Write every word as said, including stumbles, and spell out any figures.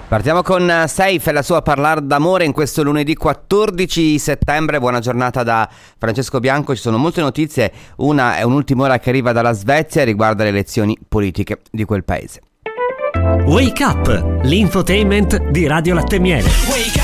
Partiamo con Seif e la sua Parlar d'amore in questo lunedì quattordici settembre. Buona giornata da Francesco Bianco. Ci sono molte notizie. Una è un'ultima ora che arriva dalla Svezia e riguarda le elezioni politiche di quel paese. Wake Up, l'infotainment di Radio Latte Miele.